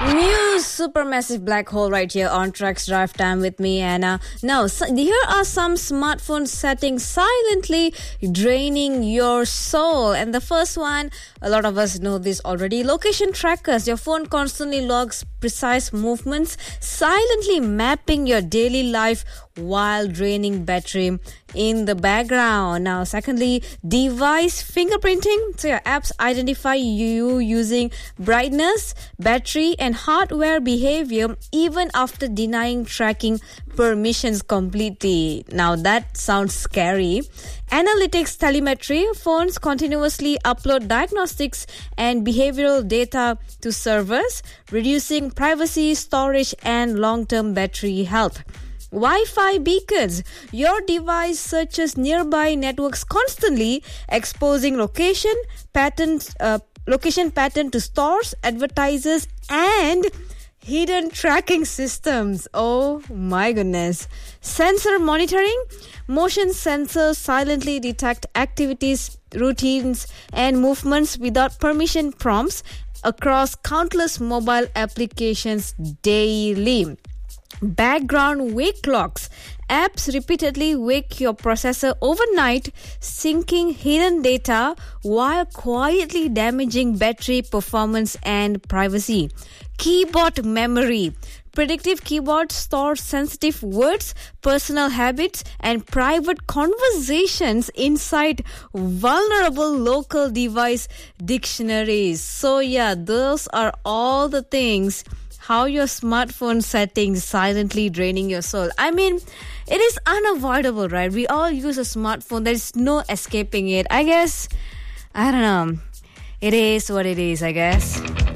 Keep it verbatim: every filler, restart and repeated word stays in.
New supermassive black hole right here on Tracks Drive Time with me, Anna. Now, so here are some smartphone settings silently draining your soul. And the first one, a lot of us know this already. Location trackers. Your phone constantly logs precise movements, silently mapping your daily life while draining battery in the background. Now, secondly, device fingerprinting. So your apps identify you using brightness, battery, and hardware behavior even after denying tracking permissions completely. Now, that sounds scary. Analytics telemetry. Phones continuously upload diagnostics and behavioral data to servers, reducing privacy, storage, and long-term battery health. Wi-Fi beacons. Your device searches nearby networks constantly, exposing location patterns, uh, location pattern to stores, advertisers, and hidden tracking systems. Oh my goodness. Sensor monitoring. Motion sensors silently detect activities, routines, and movements without permission prompts across countless mobile applications daily. Background wake clocks. Apps repeatedly wake your processor overnight, syncing hidden data while quietly damaging battery performance and privacy. Keyboard memory. Predictive keyboards store sensitive words, personal habits, and private conversations inside vulnerable local device dictionaries. So yeah, those are all the things how your smartphone settings silently draining your soul. I mean, it is unavoidable, right? We all use a smartphone. There's no escaping it. I guess, I don't know. It is what it is, I guess.